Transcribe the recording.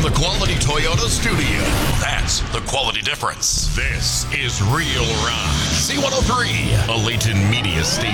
the Quality Toyota studio. That's the quality difference. This is Real Rock. C103, a Layton Media station.